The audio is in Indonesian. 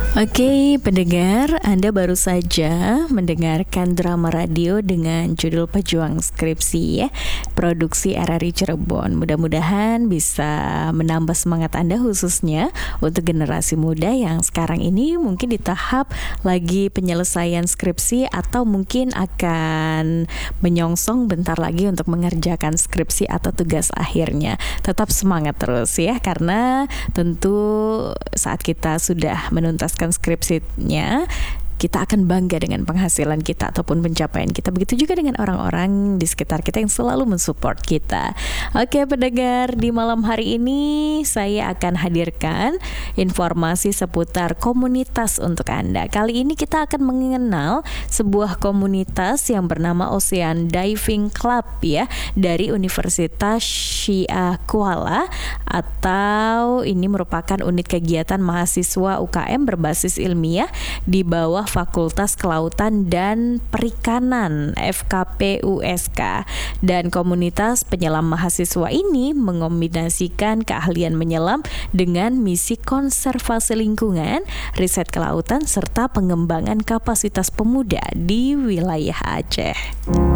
Oke, pendengar, Anda baru saja mendengarkan drama radio dengan judul Pejuang Skripsi ya, produksi RRI Cirebon. Mudah-mudahan bisa menambah semangat Anda khususnya untuk generasi muda yang sekarang ini mungkin di tahap lagi penyelesaian skripsi atau mungkin akan menyongsong bentar lagi untuk mengerjakan skripsi atau tugas akhirnya. Tetap semangat terus ya, karena tentu saat kita sudah menuntaskan skripsinya, kita akan bangga dengan penghasilan kita ataupun pencapaian kita. Begitu juga dengan orang-orang di sekitar kita yang selalu mensupport kita. Oke pendengar, di malam hari ini saya akan hadirkan informasi seputar komunitas untuk Anda. Kali ini kita akan mengenal sebuah komunitas yang bernama Ocean Diving Club ya, dari Universitas Syariah Kuala, atau ini merupakan unit kegiatan mahasiswa UKM berbasis ilmiah di bawah Fakultas Kelautan dan Perikanan FKP USK. Dan komunitas penyelam mahasiswa ini mengombinasikan keahlian menyelam dengan misi konservasi lingkungan, riset kelautan, serta pengembangan kapasitas pemuda di wilayah Aceh.